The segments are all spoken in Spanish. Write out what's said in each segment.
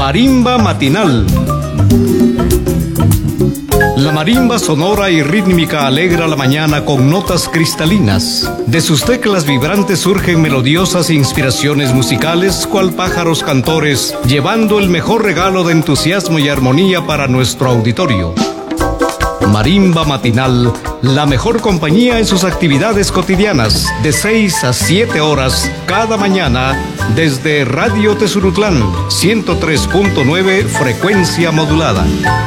Marimba matinal. La marimba sonora y rítmica alegra la mañana con notas cristalinas. De sus teclas vibrantes surgen melodiosas inspiraciones musicales, cual pájaros cantores, llevando el mejor regalo de entusiasmo y armonía para nuestro auditorio. Marimba matinal, la mejor compañía en sus actividades cotidianas, de 6 a 7 horas cada mañana, desde Radio Tezurutlán, 103.9 frecuencia modulada.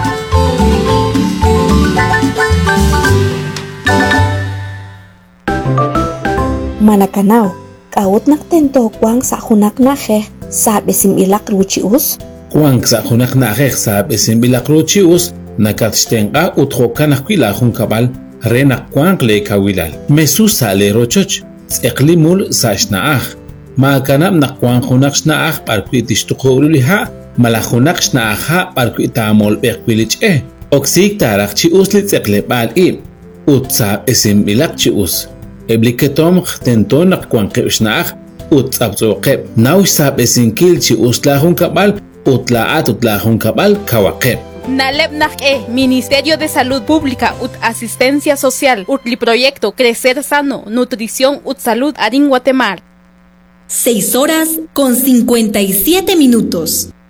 Manakanao, kaut naktento kwang sa hunak nahe, sabi sim ilak ruchius? Kwang sa hunak nahe, sabi sim ilak ruchius, nakatstenga uthokanakila hunkabal, renak kwang le kawilal. Mesusa le rochoch, eklimul sa shnaach. Makanam na kwang hunak shnaach parkuitishtukuliha, malahunak shnaach parkuitamol bekwilich Oksik tarak chius litzeklepal utsa esim ilak chius. Ebliketom tenton kwang ushnach utsabzoqeb. Naush sab esinkil chius lahun kabal utlaat utlahun kabal kawakeb. Nalebnach Ministerio de Salud Pública ut Asistencia Social utli proyecto Crecer Sano, Nutrición ut Salud Arin Guatemala. 6 horas con 57 minutos.